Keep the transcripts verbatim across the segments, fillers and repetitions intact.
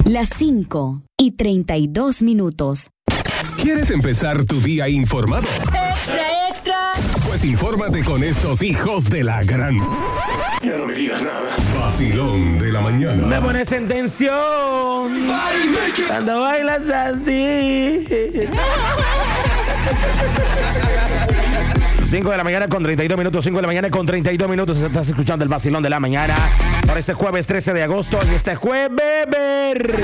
Las cinco y treinta y dos minutos. ¿Quieres empezar tu día informado? ¡Extra, extra! Pues infórmate con estos hijos de la gran... Ya no me digas nada. Vacilón de la mañana. Me pones en tensión cuando bailas así. cinco de la mañana con treinta y dos minutos. cinco de la mañana con treinta y dos minutos. Estás escuchando el Vacilón de la mañana por este jueves trece de agosto. Y este jueves beber.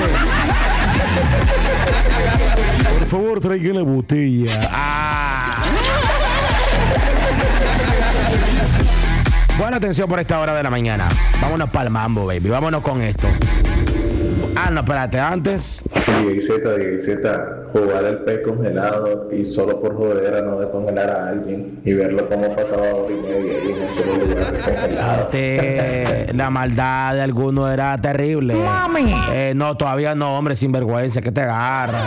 Por favor, traigan la botella. Ah. Buena atención por esta hora de la mañana. Vámonos para el mambo, baby. Vámonos con esto. Ah, no, espérate, antes. Diego Z, Diego Z, jugar el pez congelado y solo por joder a no descongelar a alguien y verlo como pasaba hora y media y en un solo lugar descongelado. Este, la maldad de algunos era terrible. ¡Mami! Eh, no, todavía no, hombre, sinvergüenza, que te agarra.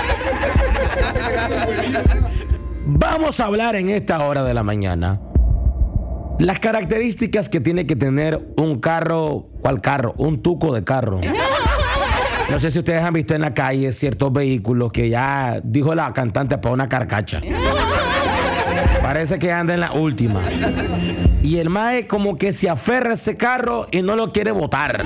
Vamos a hablar en esta hora de la mañana las características que tiene que tener un carro. ¿Cuál carro? Un tuco de carro. No sé si ustedes han visto en la calle ciertos vehículos que ya dijo la cantante para una carcacha. Parece que anda en la última. Y el mae como que se aferra a ese carro y no lo quiere botar.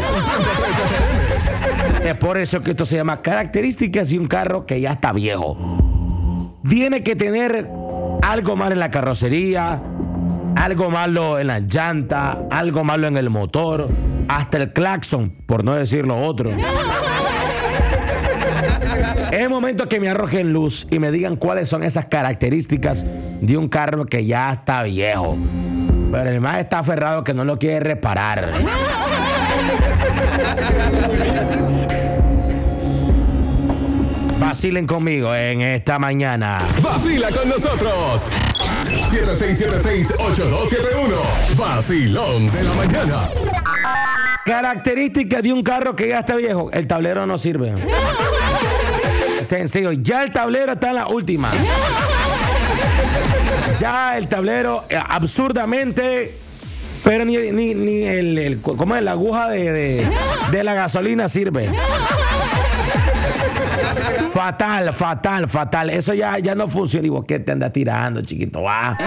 Es por eso que esto se llama características de un carro que ya está viejo. Tiene que tener algo mal en la carrocería, algo malo en la llanta, algo malo en el motor, hasta el claxon, por no decir lo otro. Es el momento que me arrojen luz y me digan cuáles son esas características de un carro que ya está viejo. Pero el más está aferrado que no lo quiere reparar. Vacilen conmigo en esta mañana. Vacila con nosotros. siete seis siete seis, ocho dos siete uno. Vacilón de la mañana. Características de un carro que ya está viejo. El tablero no sirve. Sencillo. Ya el tablero está en la última. Ya el tablero eh, absurdamente. Pero ni, ni, ni el, el ¿cómo es? La aguja de, de, de la gasolina sirve. Fatal, fatal, fatal. Eso ya, ya no funciona. ¿Y vos qué te andas tirando, chiquito? Va.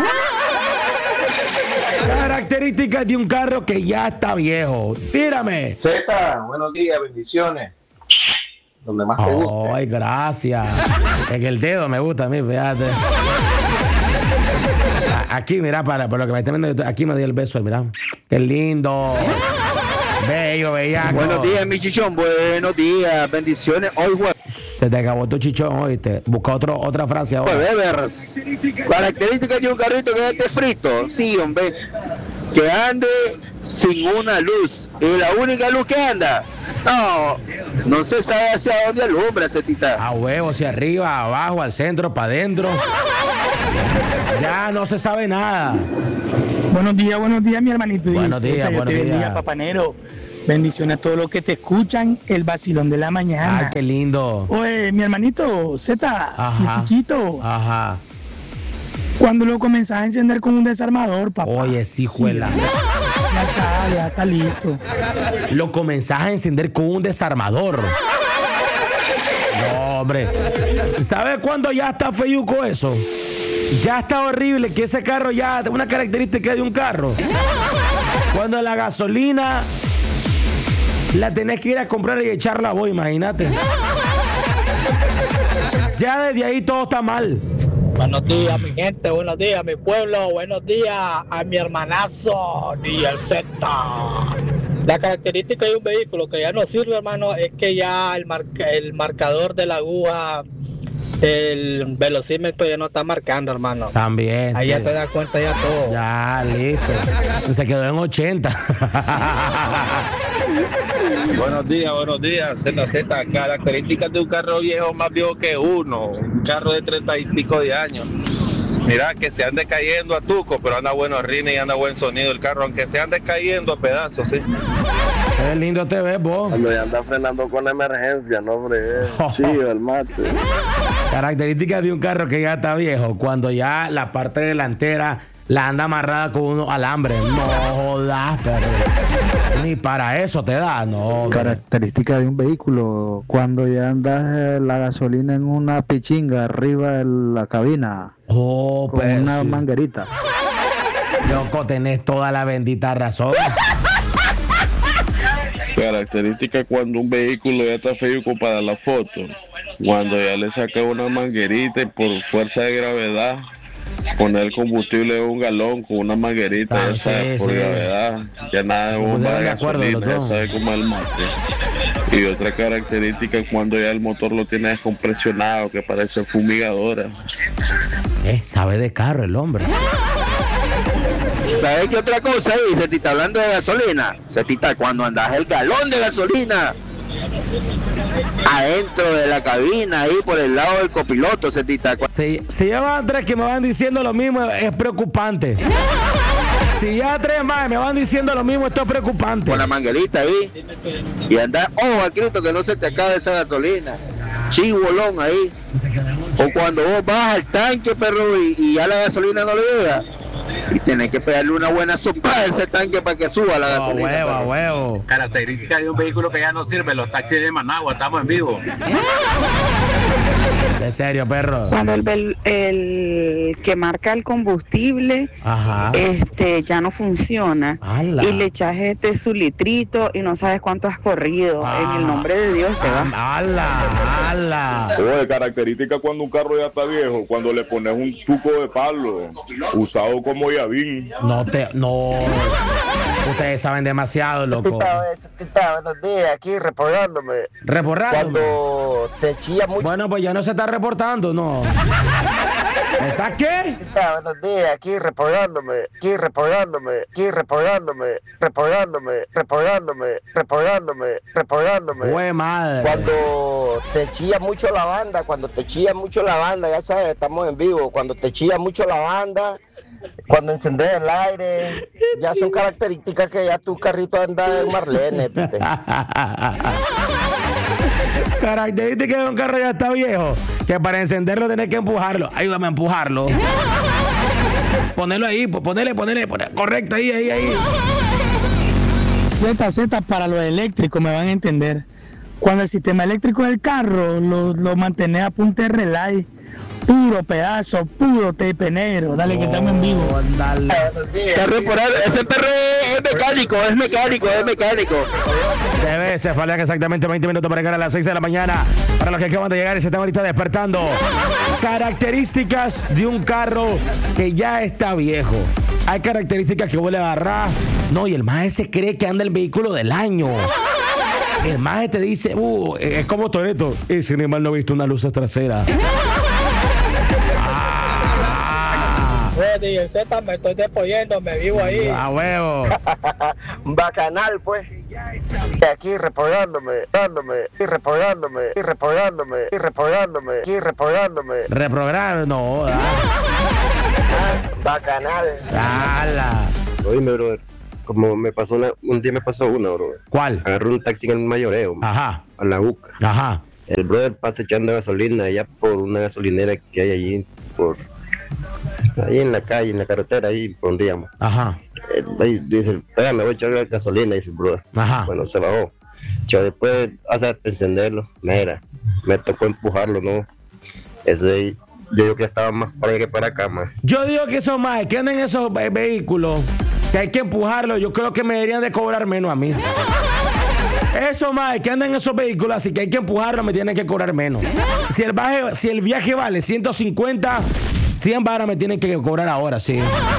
Características de un carro que ya está viejo. Tírame. Z, buenos días, bendiciones. Donde más te guste. Ay, gracias. En el dedo me gusta a mí, fíjate. Aquí, mira, para, por lo que me está viendo, aquí me dio el beso, mira. Qué lindo. Bello, bellaco. Buenos días, mi chichón. Buenos días, bendiciones. Hoy jueves. Se te acabó tu chichón, oíste. Busca otro, otra frase ahora. Bebers. Características de un carrito que esté frito. Sí, hombre. Que ande sin una luz. Y la única luz que anda. No, no se sabe hacia dónde alumbra, Cetita. A huevo, hacia arriba, abajo, al centro, para adentro. Ya no se sabe nada. Buenos días, buenos días, mi hermanito. Buenos días, Dios buenos te bendiga, días. papanero. Bendiciones a todos los que te escuchan, el vacilón de la mañana. Ay, qué lindo. Oye, mi hermanito, Z, Ajá. mi chiquito. Ajá. Cuando lo comenzás a encender con un desarmador, papá. Oye, sí, juela. Ya está, ya está listo. Lo comenzás a encender con un desarmador. No, hombre. ¿Sabes cuándo ya está feyuco eso? Ya está horrible que ese carro ya, una característica de un carro. Cuando la gasolina la tenés que ir a comprar y echarla vos, imagínate. Ya desde ahí todo está mal. Buenos días, mi gente, buenos días, mi pueblo, buenos días a mi hermanazo, D L Z. La característica de un vehículo que ya no sirve, hermano, es que ya el, marca, el marcador de la aguja, el velocímetro ya no está marcando, hermano. También. Ahí tío. ya te das cuenta ya todo. Ya, listo. Se quedó en ochenta. Buenos días, buenos días, Z Z. Características de un carro viejo más viejo que uno. Un carro de treinta y pico de años. Mira, que se ande cayendo a tuco, pero anda buenos rines y anda buen sonido el carro, aunque se ande cayendo a pedazos, sí. Qué lindo te ves, vos. Cuando ya anda frenando con emergencia, no, hombre. Chido el mate. Características de un carro que ya está viejo. Cuando ya la parte delantera la anda amarrada con unos alambres. No jodas, perro. Ni para eso te da, no. Característica de un vehículo, cuando ya andas eh, la gasolina en una pichinga arriba de la cabina. Oh, con pues, una sí. manguerita. Loco, tenés toda la bendita razón. Característica cuando un vehículo ya está feo para la foto. Cuando ya le saca una manguerita y por fuerza de gravedad poner el combustible de un galón con una manguerita Ah, esa sí, por sí. gravedad. Ya nada de Se bomba pusieron de de acuerdo los gasolina, ya dos. sabe cómo es el mate. Y otra característica es cuando ya el motor lo tiene descompresionado, que parece fumigadora. Eh, sabe de carro el hombre. ¿Sabes qué otra cosa ahí? Se te está hablando de gasolina. Se te está cuando andas el galón de gasolina adentro de la cabina, ahí por el lado del copiloto. Se te está. Si, si llevan tres que me van diciendo lo mismo, es preocupante. Si ya tres más me van diciendo lo mismo, esto es preocupante. Con la manguerita ahí. Y andas, ojo al Cristo que no se te acabe esa gasolina. Chibolón ahí. O cuando vos vas al tanque, perro, y, y ya la gasolina no le llega. Y tenés que pegarle una buena sopa a ese tanque para que suba la gasolina. A huevo, a perro. huevo. Característica de un vehículo que ya no sirve, los taxis de Managua, estamos en vivo. De serio, perro. Cuando el, el, el que marca el combustible Ajá. este ya no funciona ¡Hala! y le echas este su litrito y no sabes cuánto has corrido. Ah. En el nombre de Dios te va. ¡Hala! ¡Hala! Oye, característica cuando un carro ya está viejo, cuando le pones un tuco de palo usado como llavín. No te, no. Ustedes saben demasiado, loco. Buenos días, aquí reportándome. Reportándome. Cuando te chilla mucho. Bueno, pues ya no se está reportando, no. ¿Está qué? Buenos días, aquí reportándome. Aquí reportándome. Aquí reportándome. Reportándome. Reportándome. Reportándome. Reportándome. Güey, madre. Cuando te chilla mucho la banda, cuando te chilla mucho la banda, ya sabes, estamos en vivo. Cuando te chilla mucho la banda. Cuando encendes el aire, ya son características que ya tu carrito anda en Marlene, Pepe. Característica de un carro ya está viejo, que para encenderlo tenés que empujarlo. Ayúdame a empujarlo. Ponerlo ahí, pues ponele, ponele, ponele. Correcto, ahí, ahí, ahí. Z, Z para los eléctricos, me van a entender. Cuando el sistema eléctrico del carro lo, lo mantenés a punta de relay, puro pedazo, puro tape negro. Dale, que estamos en vivo. Dale. Ese perro es mecánico, es mecánico, es mecánico. Debe ser, faltan exactamente veinte minutos para llegar a las seis de la mañana. Para los que acaban de llegar y se están ahorita despertando. Características de un carro que ya está viejo. Hay características que huele a agarrar. No, y el maestro se cree que anda el vehículo del año. El maestro te dice, uh, es como Toretto. Ese animal no ha visto una luz trasera. Y el Z me estoy despoyendo, me vivo ahí. A huevo. Bacanal, pues. Aquí reportándome, dándome, y reportándome, y reportándome, y reportándome, y reportándome. Reprogramar, no. Ah. Bacanal. ¡Hala! Oíme, brother. Como me pasó una, un día me pasó una, brother. ¿Cuál? Agarré un taxi en el mayoreo. Ajá. A la U C A. Ajá. El brother pasa echando gasolina allá por una gasolinera que hay allí, por ahí en la calle, en la carretera, ahí pondríamos. Ajá. Eh, ahí dice, oiga, me voy a echar gasolina, dice el brother. Ajá. Bueno, se bajó. Yo después, hace encenderlo, mira, me tocó empujarlo, ¿no? Ese, yo digo que estaba más para allá que para acá, man. Yo digo que esos más que andan en esos ve- vehículos, que hay que empujarlos, yo creo que me deberían de cobrar menos a mí. Esos más que andan en esos vehículos, así que hay que empujarlos, me tienen que cobrar menos. Si el, baje, si el viaje vale ciento cincuenta, cien varas me tienen que cobrar ahora, sí.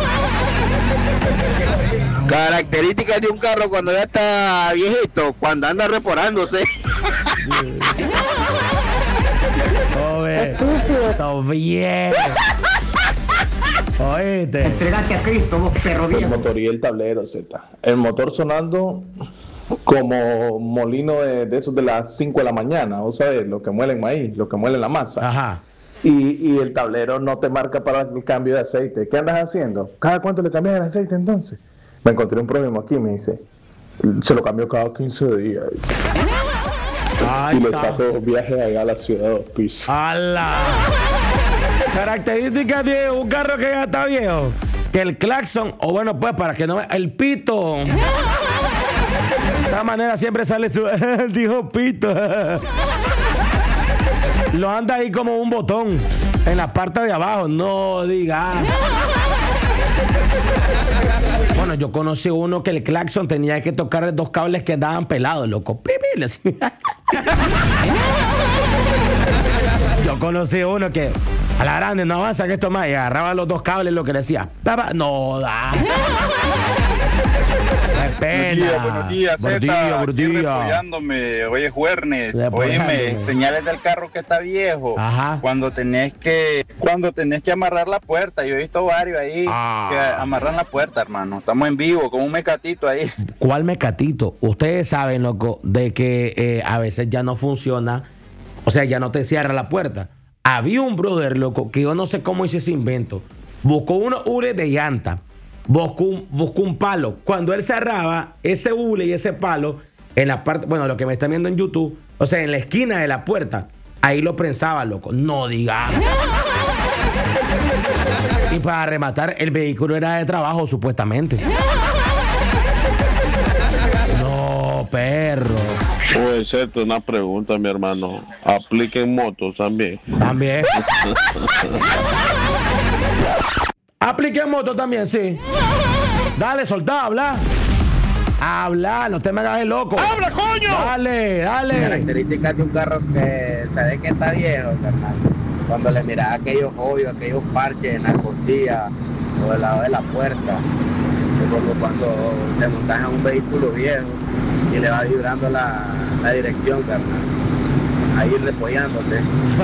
Características de un carro cuando ya está viejito, cuando anda reparándose. Oye, todo bien. Oíste. Entregate a Cristo, vos perro viejo. El motor y el tablero, Z. El motor sonando como molino de, de esos de las cinco de la mañana, ¿vos sabés? Lo que muelen maíz, lo que muelen la masa. Ajá. Y, y el tablero no te marca para el cambio de aceite. ¿Qué andas haciendo? ¿Cada cuánto le cambias el aceite entonces? Me encontré un problema aquí, me dice. Se lo cambio cada quince días. Ay, y le ta. saco viajes allá a la ciudad de Dos Pisos. ¡Hala! Características de un carro que ya está viejo. que el claxon, o bueno, pues para que no vea, el pito. De esta manera siempre sale su. Dijo pito. Lo anda ahí como un botón en la parte de abajo. No diga. Bueno, yo conocí uno que el claxon tenía que tocar dos cables que andaban pelados, loco. Pipi. Yo conocí uno que a la grande no avanza que esto más y agarraba los dos cables, lo que le decía. No da. Pena. Buenos días, buenos días, Zeta. Buenos días. Apoyándome. Hoy es jueves. Apoyándome. Óyeme, señales del carro que está viejo. Ajá. Cuando tenés que cuando tenés que amarrar la puerta. Yo he visto varios ahí ah. que amarran la puerta, hermano. Estamos en vivo con un mecatito ahí. ¿Cuál mecatito? Ustedes saben, loco, de que eh, a veces ya no funciona. O sea, ya no te cierra la puerta. Había un brother, loco, que yo no sé cómo hice ese invento. Buscó unos hule de llanta. Buscó un, buscó un palo. Cuando él cerraba ese hule y ese palo en la parte, bueno, lo que me están viendo en YouTube, o sea, en la esquina de la puerta, ahí lo prensaba, loco. No diga. Y para rematar, el vehículo era de trabajo, supuestamente. No, perro. Puede ser una pregunta, mi hermano. ¿Aplica en motos también? También. Aplique en moto también, sí. Dale, soltá, habla. Habla, no te me hagas el loco. ¡Habla, coño! Dale, dale. Características de un carro que se ve que está viejo, carnal. Cuando le miras aquellos hoyos, aquellos parches en la costilla o del lado de la puerta. Es como cuando te montas en un vehículo viejo y le va vibrando la, la dirección, carnal. Ahí repolándote.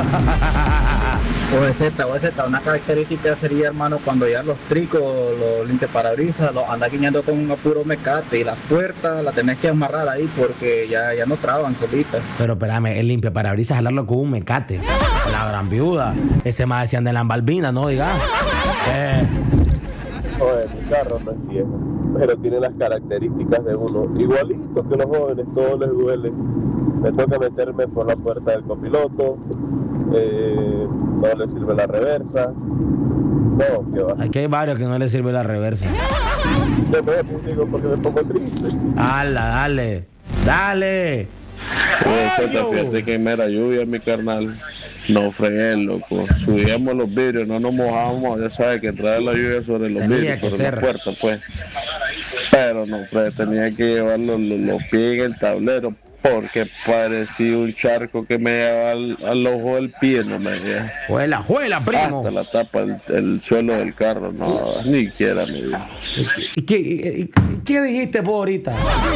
O Z, o Z, una característica sería, hermano, cuando ya los tricos, los limpiaparabrisas, los andas guiñando con un puro mecate y las puertas las tenés que amarrar ahí porque ya, ya no traban solitas. Pero espérame, el limpiaparabrisas jalarlo con un mecate. La gran viuda. Ese más decían de Lambalbina, ¿no? Diga. Eh. Joder, mi carro no es viejo, pero tiene las características de uno. Igualito que los jóvenes, todo les duele. Me toca meterme por la puerta del copiloto. Eh, no le sirve la reversa. No, que va. Aquí hay varios que no le sirve la reversa. Yo me digo porque me pongo triste. Dale, dale, dale. Pues Z, fíjate que mera lluvia, mi carnal. No fregué, loco. Subíamos los vidrios, no nos mojábamos. Ya sabes que trae la lluvia sobre los Tenía vidrios, que sobre ser. la puerta, pues. Pero no fregué, tenía que llevar los, los, los pies en el tablero. Porque parecía un charco que me llevaba al, al ojo del pie, no me veía. Juela, juela, primo. Hasta la tapa el, el suelo del carro, no, ni quiera, mi vida. ¿Y qué, y, y, qué dijiste vos ahorita?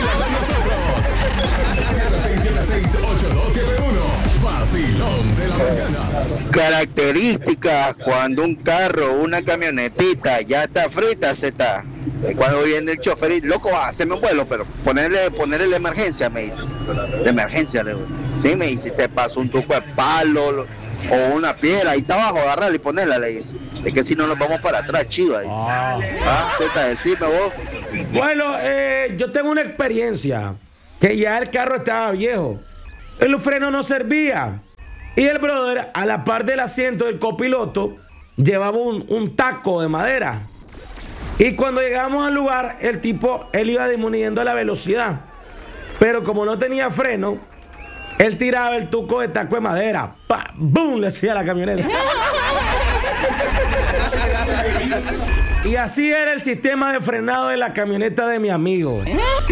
Vacilón de la mañana. Características cuando un carro, una camionetita ya está frita, se está. Cuando viene el chofer y, loco, haceme un vuelo, pero ponerle, ponerle la emergencia, me dice. De emergencia, le digo. Sí, me dice, te paso un tuco de palo o una piedra, ahí está abajo, agarrarla y ponerla, le dice. Es que si no nos vamos para atrás, chiva, dice. Ah, ah Zeta, decime vos. Bueno, eh, yo tengo una experiencia que ya el carro estaba viejo. El freno no servía. Y el brother, a la par del asiento del copiloto, llevaba un, un taco de madera. Y cuando llegamos al lugar, el tipo, él iba disminuyendo la velocidad. Pero como no tenía freno, él tiraba el tuco de taco de madera. ¡Pam! ¡Bum! Le hacía a la camioneta. Y así era el sistema de frenado de la camioneta de mi amigo.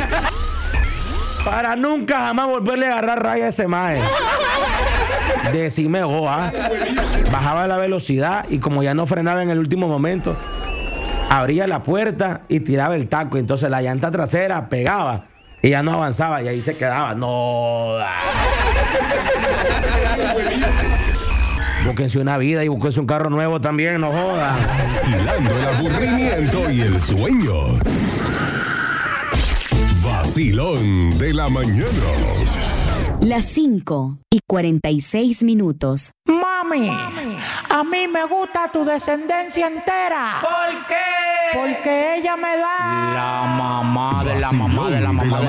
Para nunca jamás volverle a agarrar raya a ese mae. Decime vos, ¿ah? Bajaba la velocidad y como ya no frenaba en el último momento, abría la puerta y tiraba el taco. Entonces la llanta trasera pegaba y ya no avanzaba y ahí se quedaba. No. Búsquense una vida y búsquense un carro nuevo también, no jodan. Alquilando el aburrimiento y el sueño. Vacilón de la mañana. Las cinco y cuarenta y seis minutos. Mami, a mí me gusta tu descendencia entera. ¿Por qué? Porque ella me da la mamá de la mamá de la mamá de la